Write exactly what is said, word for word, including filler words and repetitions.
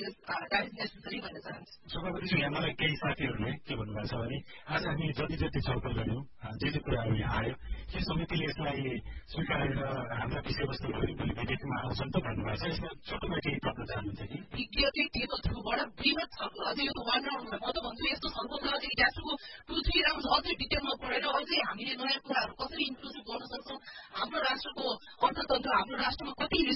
Is that is necessary भन्न चाहन्छु। सभापतिज्यू, यहाँ मलाई केही साथीहरूले के भन्नुभएको छ भने आज हामी जति जति छलफल गऱ्यौँ, जे जे कुराहरू यहाँ आयो, के समितिले यसलाई स्वीकारेर हाम्रा विषयवस्तुहरू भोलि विधेयकमा आउँछन् त भन्नुभएको छ। यसमा छोटोमा केही तत्त्व चाहनुहुन्छ कि विज्ञप्ति टेबल थ्रुबाट वृहत छलफल, अझै यो त वान राउन्डमा म त भन्छु यस्तो छलफलमा अझै ग्यासको टु थ्री राउन्ड अझै डिटेलमा पढेर अझै हामीले नयाँ कुराहरू कसरी इन्क्लुसिभ गर्न सक्छौँ, हाम्रो राष्ट्रको अर्थतन्त्र, हाम्रो राष्ट्रमा कति